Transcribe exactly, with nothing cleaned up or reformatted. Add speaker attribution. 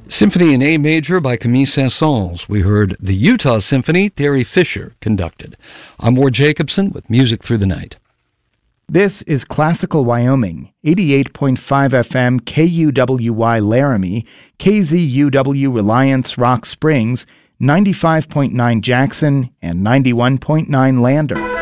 Speaker 1: Symphony in A Major by Camille Saint-Saëns. We heard the Utah Symphony, Terry Fisher conducted. I'm Ward Jacobson with Music Through the Night.
Speaker 2: This is Classical Wyoming, eighty-eight point five F M K U W Y Laramie, K Z U W Reliance Rock Springs, ninety-five point nine Jackson, and ninety-one point nine Lander.